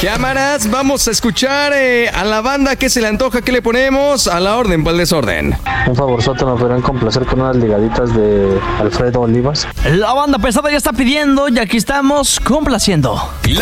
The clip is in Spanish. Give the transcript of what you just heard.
Cámaras, vamos a escuchar a la banda. ¿Qué se le antoja? ¿Qué le ponemos? A la orden, para el desorden. Un favorzote, me podrían complacer con unas ligaditas de Alfredo Olivas. La banda pesada ya está pidiendo y aquí estamos complaciendo. La